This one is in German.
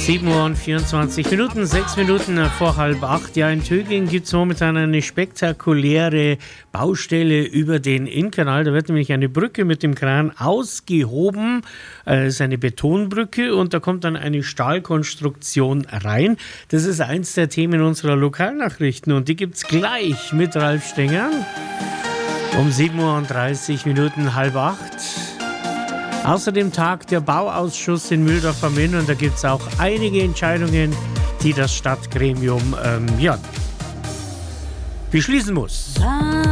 7 Uhr und 24 Minuten, 6 Minuten vor halb 8. Ja, in Töging gibt es momentan eine spektakuläre Baustelle über den Innkanal. Da wird nämlich eine Brücke mit dem Kran ausgehoben. Es ist eine Betonbrücke und da kommt dann eine Stahlkonstruktion rein. Das ist eins der Themen unserer Lokalnachrichten und die gibt es gleich mit Ralf Stenger um 7 Uhr und 30 Minuten, halb 8. Außerdem tagt der Bauausschuss in Mühldorf am Inn und da gibt es auch einige Entscheidungen, die das Stadtgremium beschließen muss.